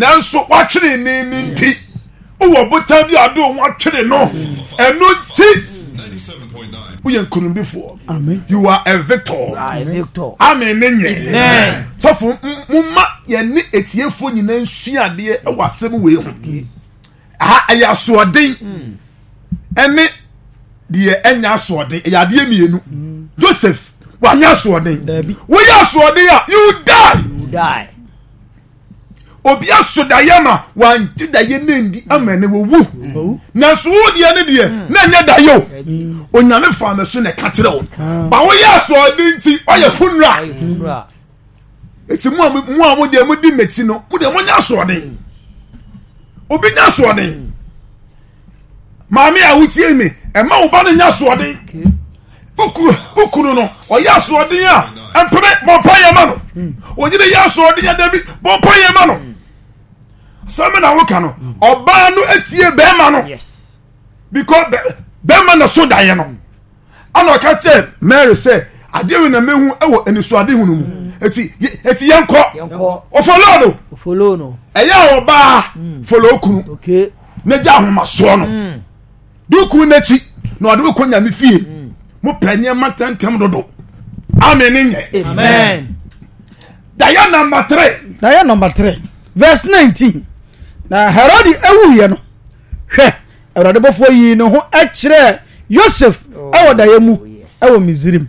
nanso watwere ne nti wo botan bi ado watwere no eno ti 97.9 we are kunubifo. Amen. You are a victor. Amen. Amen. So for mumma ye ni etiefo nyina nsuade e wasem we ho. Aya soden. Ene de enya soden ya de mienu. Joseph wanya soden. We ya soden ya you die. Obi asodayama wanti daye nendi amene wo wu na so wo de ne de na nya dayo onyame fa me so ne ka kire wo ba wo ya so de nti oye funra eti mu a de mu di mechi no mu de mu nya so de obi nya so de maami a wutie me e ma wo ba ne nya so de ukuru no oya so de ya empere mo pa ye ma no onyire ya so de ya dabi mo pa ye ma no Some na woka no oba no etie be ma no yes because be ma no so daye no ana ka che Mary say ade we na mehu ewo enisuade hunu mu eti yanko o follow no eya oba follow kunu okay na ja homa so no du ku na ti na ode ko nya me fie mo panye matantem dodo amen. Daye number 3 verse 19 na Herod ewuye no hwe Herod bofo yi no ho akire Joseph ewo daye mu ewo Misrim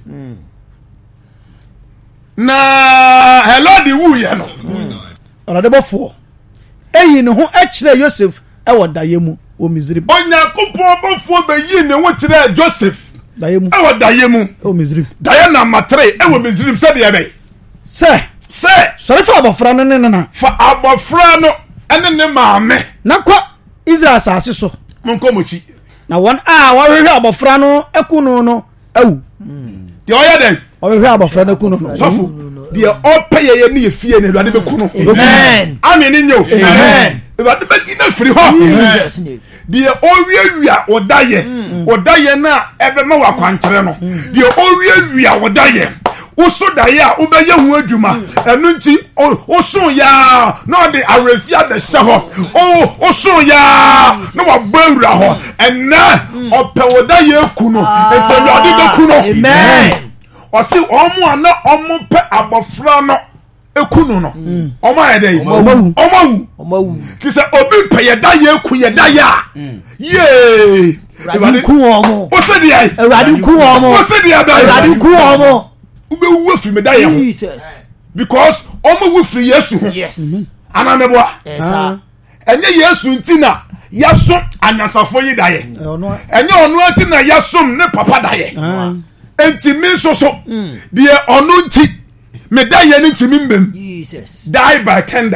na Herod ewuye no Herod bofo eyi no ho akire Joseph ewo daye mu o Misrim Onyankopon bofo be yi ne ho kire Joseph daye mu ewo daye mu o Misrim daye na matre ewo Misrim se de be se sorry for abofra no na fa abofra no ene ne maame na kwa Israel asase so monko mochi na won wahwehwe abofra no ekunu no awu de oya den wahwehwe abofra no ekunu no sofu de opeye ye ne ye fie ne Awurade bekunu amen amen nyo amen Awurade begina firi ho Jesus name de owiawia odaye na ebe ma wakwankyere no de owiawia odaye uso daya ubeye hu adwuma enu nti oso ya no de arefia de sheho oso ya no wabawura ho ena opewoda ye kuno enti Awurade bekuno amen osi omo ana omo pe abofra no ekunu no omo ayedai omo kisa obi pe ye da ye ku ye da ya ye Awurade ku omo osedi ai Awurade ku omo osedi ai Awurade ku omo ube wu fi me da ye Jesus because omo wu fi Yesu yes anameboa enye Yesu ntina yaso anyansafo yi da ye enye onu ntina yaso ne papa da ye enti mi so de onu nti me da ye nti mi mbem Jesus die by tender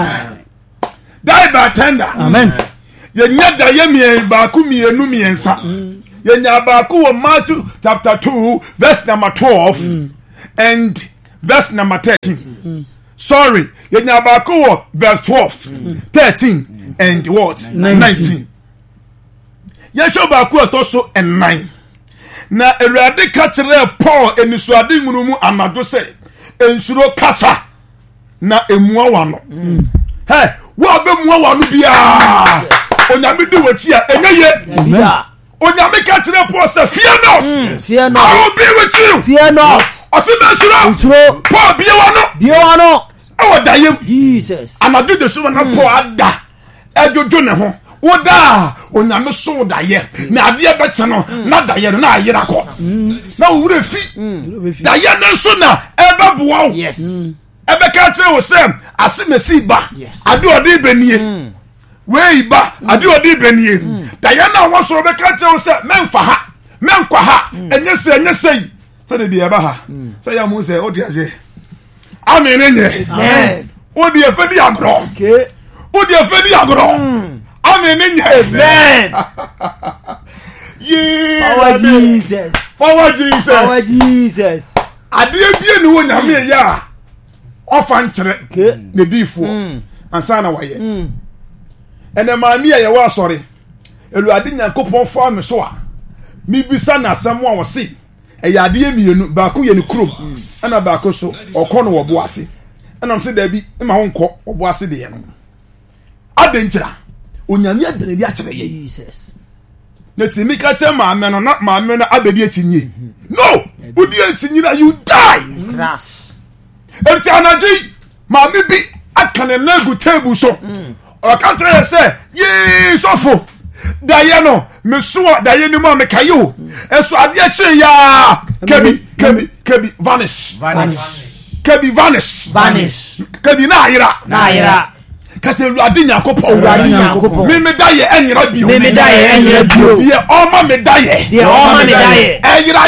amen ye nya da ye mi ba ku mi enu mi ensa ye nya ba ku wo Matthew chapter 2 verse number 12 and verse number 13 sorry ye nya ba ku wo verse 12 13 and what 19 ye sho ba ku otoso and 9 na Awurade ka kire Paul enisuade ngunumu amado se ensuro kasa na emua wano he wo be mua wano bia onyame di wachi a enyeye onyame ka kire Paul se fear not I will be with you fear not osime ensuro Paul bia wano awo dayem Jesus amado de so na Paul ada ejojo ne ho woda onyame so da ye na ade ebetse no na da ye no na ayira ko na wure fi da ye no so na ebeboa wo yes ebe ka kire wo sem asemesi ba ade odi benie we ba ade odi benie da ye na wo so be ka kire wo se menkwa ha enye sei se de bi eba ha se ya mu se odi ase amen enye odi efedi agro odi efedi agro amen. Power Jesus. Ade bie ni wo nyame ya ofa nkyere ne difo ansa na waye ene maami ya wa sori Awurade Nyankopon fa me so a mi bisa na asem a wose eya ade emienu ba ko ye ne krom ana ba ko so okono wo boase ana mse da bi ma ho nko wo boase de ye no adenjira onyame adanedi akyere ye Jesus neti mi ka che maame no na maame no abedi achinye no udi achinyira you die crash enti anadwi maame bi akane na gu table so o ka kire say ye sofo daye no me so daye ni mo me kayo eso ade achi ya kebi vanish kebi vanish kebi na ira kase lu ade nyankopon me daye enira bio me daye enira bio ye o ma me daye enira